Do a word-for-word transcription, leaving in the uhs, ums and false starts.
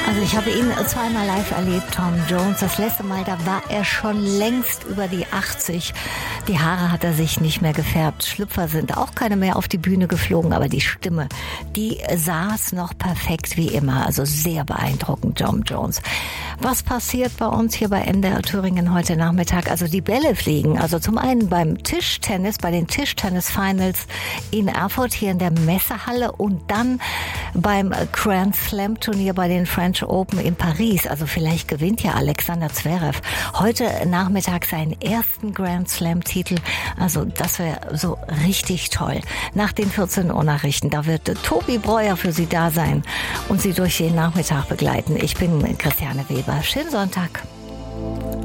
Also ich habe ihn zweimal live erlebt, Tom Jones. Das letzte Mal, da war er schon längst über die achtzig. Die Haare hat er sich nicht mehr gefärbt. Schlüpfer sind auch keine mehr auf die Bühne geflogen, aber die Stimme, die saß noch perfekt wie immer. Also sehr beeindruckend, Tom Jones. Was passiert bei uns hier bei N D R Thüringen heute Nachmittag? Also die Bälle fliegen. Also zum einen beim Tischtennis, bei den Tischtennis-Finals in Erfurt, hier in der Messehalle, und dann beim Grand Slam Turnier bei den French Open in Paris. Also vielleicht gewinnt ja Alexander Zverev heute Nachmittag seinen ersten Grand Slam Titel. Also das wäre so richtig toll. Nach den vierzehn Uhr Nachrichten, da wird Tobi Breuer für Sie da sein und Sie durch den Nachmittag begleiten. Ich bin Christiane Weber. Schönen Sonntag.